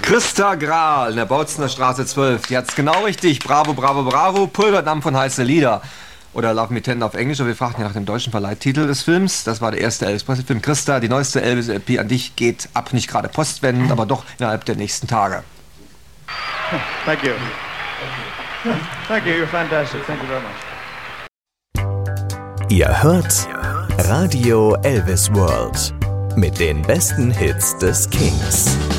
Christa Grahl in der Bautzener Straße 12. Die hat's genau richtig. Bravo, bravo, bravo. Pulverdampf von heiße Lieder. Oder Love Me Tender auf Englisch. Aber wir fragten ja nach dem deutschen Verleihtitel des Films. Das war der erste Elvis-Film. Christa, die neueste Elvis-LP an dich geht ab. Nicht gerade postwendend, aber doch innerhalb der nächsten Tage. Thank you. Thank you, you're fantastic. Thank you very much. Ihr hört Radio Elvis World mit den besten Hits des Kings.